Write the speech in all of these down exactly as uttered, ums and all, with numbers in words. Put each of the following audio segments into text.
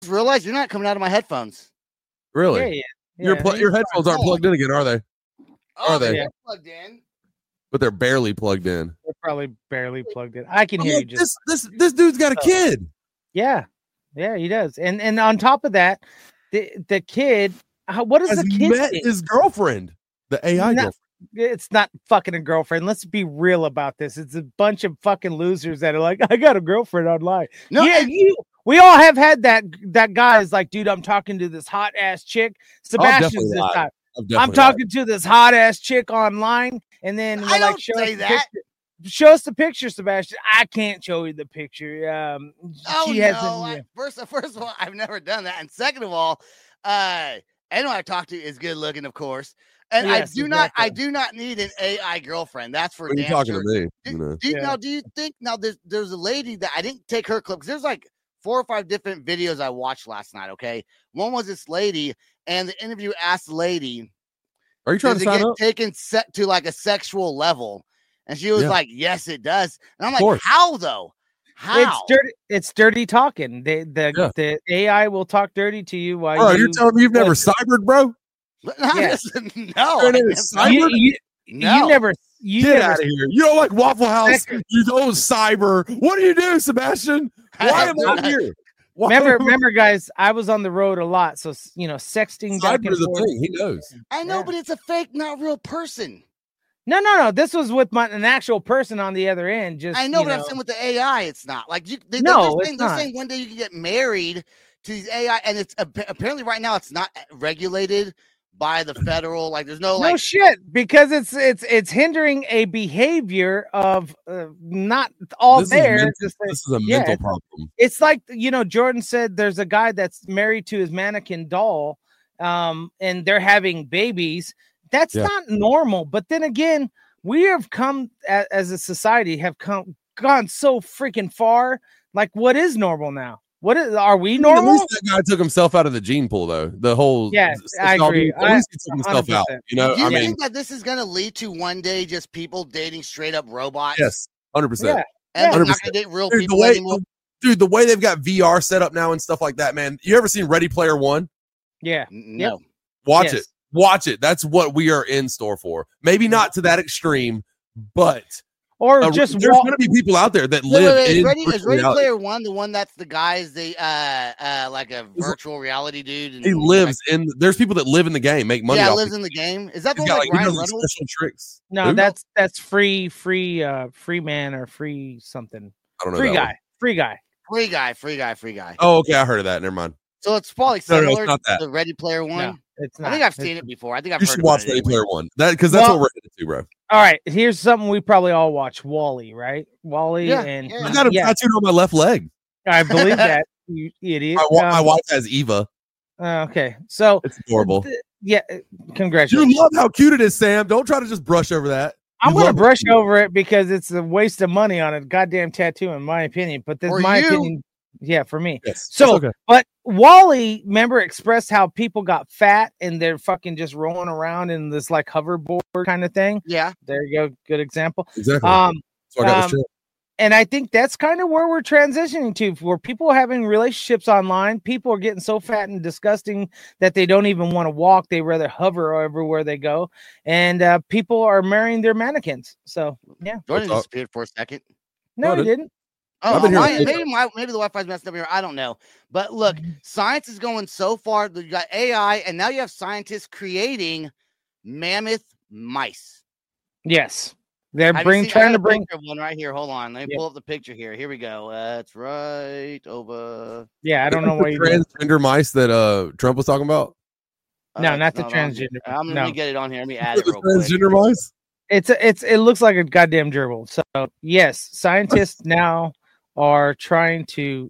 realize you're not coming out of my headphones. Really? Yeah, yeah. Your yeah, pl- your headphones aren't plugged in again, are they? Oh, Are they? they're plugged in. But they're barely plugged in. They're probably barely plugged in. I can I'm hear like, you just. this this this dude's got a kid. Yeah, yeah, he does. And and on top of that, the the kid. How, what is Has the kid? met thing? his girlfriend, the A I No, girlfriend. It's not fucking a girlfriend. Let's be real about this. It's a bunch of fucking losers that are like, I got a girlfriend online. No, yeah, and- you. We all have had that. That guy is like, dude, I'm talking to this hot ass chick. Sebastian's definitely this lied. time. I've I'm definitely talking to this hot ass chick online, and then we're I like, don't show say us the that. picture. Show us the picture, Sebastian. I can't show you the picture. Um, Oh she no! hasn't. I, first, first of all, I've never done that, and second of all, uh, anyone I talk to is good looking, of course. And Yes, I do not, I exactly. do not need an A I girlfriend. That's for When you're damn talking sure. to me, Do, you know. do you, Yeah. Now, do you think now there's there's a lady that I didn't take her clip because there's like four or five different videos I watched last night. Okay, one was this lady, and the interview asked the lady, Are you trying "Does to it sign get up? taken set to like a sexual level?" And she was Yeah. like, "Yes, it does." And I'm Of like, course. "How though? How?" It's dirty. It's dirty talking. The the, Yeah. the A I will talk dirty to you while Bro, you. you're telling me you've never cybered, bro? Yeah. no, Your I name never- is Cyber? you, you, no. you never. You Get never. out of here. You don't like Waffle House. Second. You don't cyber. What do you do, Sebastian? Why am I here? Why Remember, am I- remember, guys. I was on the road a lot, so you know, sexting back Cyber and is a forth. thing. He knows. I know, Yeah. but it's a fake, not real person. No, no, no. This was with my an actual person on the other end. Just I know, you but I'm saying with the A I, it's not like you. They, No, they're, it's saying, they're not. saying one day you can get married to these A I, and it's appa- apparently right now it's not regulated by the federal. Like, there's no no like. shit because it's it's it's hindering a behavior of uh, not all This is, there. mental, just like- this is a yeah, mental it's- problem. It's like, you know, Jordan said there's a guy that's married to his mannequin doll, um, and they're having babies. That's Yeah. not normal. But then again, we have come a, as a society have come gone so freaking far. Like, what is normal now? What is are we I mean, normal? At least that guy took himself out of the gene pool, though. The whole Yeah, I sexuality- agree. At least he took I- himself out. one hundred percent. You know, Do you I mean, think that this is going to lead to one day just people dating straight up robots? yes, hundred percent. Yeah. and they're not one hundred percent. going to date real Dude, the people way, anymore. dude, the way they've got V R set up now and stuff like that, man. You ever seen Ready Player One? Yeah. N- No, Watch Yes. it. Watch it. That's what we are in store for. Maybe not to that extreme, but Or uh, just there's walk. going to be people out there that Wait, wait, live wait, is in Ready, is virtual Ready reality. Player One the one that's the guys the uh uh like a virtual reality dude? And He lives in. There's people that live in the game, make money. yeah, off lives it. in the game. Is that the He's one got, like like, he Ryan does, like, Reynolds? special tricks. No, Who? that's that's free, free, uh, free man or free something. I don't know. Free that guy, one. free guy. Free guy, free guy, free guy. Oh, okay. I heard of that. Never mind. So it's probably No, no, it's similar not that. to the Ready Player One. No, it's not. I think I've It's- seen it before. I think I've You heard should about watch it Ready anyway. Player One. That because that's Well- what we're headed to, bro. All right, here's something we probably all watch: Wally, right? Wally, Yeah, and yeah. I got him yeah, tattooed on my left leg. I believe that. You idiot. My, wa- my Um, wife has Eva. uh, okay, so It's adorable. th- yeah, uh, You congratulations. love how cute it is, Sam. Don't try to just brush over that. I'm You gonna love it. brush over it because it's a waste of money on a goddamn tattoo, in my opinion. But this For my you. opinion. Yeah, for me. Yes. So, It's okay. but Wally, remember, expressed how people got fat and they're fucking just rolling around in this like hoverboard kind of thing. Yeah, There you go, good example. Exactly. Um, so I got um, this shit. and I think that's kind of where we're transitioning to, where people are having relationships online. People are getting so fat and disgusting that they don't even want to walk; they rather hover everywhere they go. And uh, people are marrying their mannequins. So, yeah, Jordan What's up? disappeared for a second. no, Oh, he did- didn't. Oh, I've been my- hearing- maybe my maybe the Wi-Fi's messed up here. I don't know. But look, science is going so far. that You got A I, and now you have scientists creating mammoth mice. Yes, they're Have you bring seen- I trying got to a bring. picture of one right here. Hold on, let me Yeah. pull up the picture here. Here we go. Uh, it's right over. Yeah, I don't know The why you. did. transgender mice that uh Trump was talking about. No, Uh, not it's the on here. transgender- I'm gonna no. let me get it on here. Let me add it The real quick. transgender mice. It's a, it's it looks like a goddamn gerbil. So yes, scientists now are trying to Can you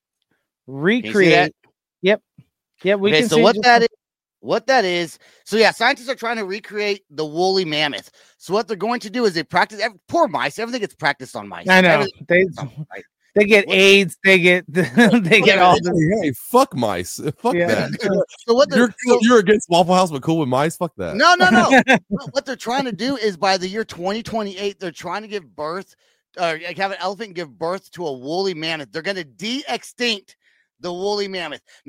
see recreate. that? Yep, yep. We okay, can so see what just- that is, what that is, so yeah, scientists are trying to recreate the woolly mammoth. So what they're going to do is they practice. Every, poor mice, everything gets practiced on mice. I know Everything- they right? they get What- AIDS. They get they get all the Hey, hey, fuck mice. Fuck Yeah. that. So what they're You're so- you're against Waffle House, but cool with mice. Fuck that. no, no, no. What they're trying to do is by the year twenty twenty-eight, they're trying to give birth, or like have an elephant give birth to a woolly mammoth. They're going to de-extinct the woolly mammoth.